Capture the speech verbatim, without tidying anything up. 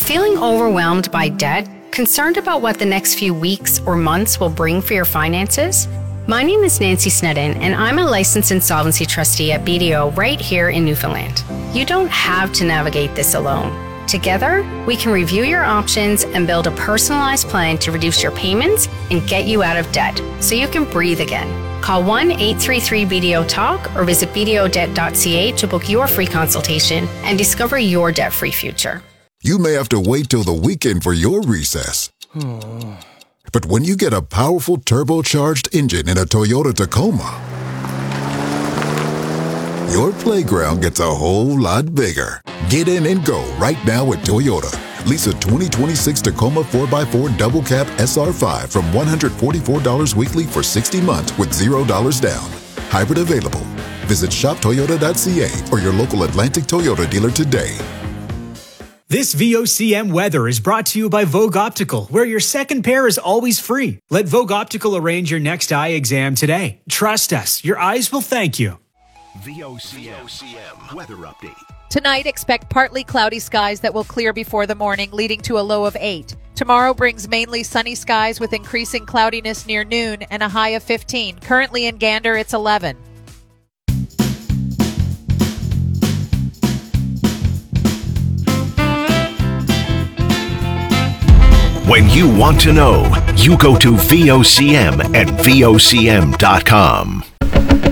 Feeling overwhelmed by debt? Concerned about what the next few weeks or months will bring for your finances? My name is Nancy Snedden, and I'm a licensed insolvency trustee at B D O right here in Newfoundland. You don't have to navigate this alone. Together, we can review your options and build a personalized plan to reduce your payments and get you out of debt so you can breathe again. Call one eight three three B D O talk or visit b d o debt dot c a to book your free consultation and discover your debt-free future. You may have to wait till the weekend for your recess. But when you get a powerful turbocharged engine in a Toyota Tacoma, your playground gets a whole lot bigger. Get in and go right now at Toyota. Lease a twenty twenty-six Tacoma four by four Double Cab S R five from one hundred forty-four dollars weekly for sixty months with zero dollars down. Hybrid available. Visit shop toyota dot c a or your local Atlantic Toyota dealer today. This V O C M weather is brought to you by Vogue Optical, where your second pair is always free. Let Vogue Optical arrange your next eye exam today. Trust us, your eyes will thank you. V O C M weather update. Tonight, expect partly cloudy skies that will clear before the morning, leading to a low of eight. Tomorrow brings mainly sunny skies with increasing cloudiness near noon and a high of fifteen. Currently in Gander, it's eleven. When you want to know, you go to V O C M at V O C M dot com.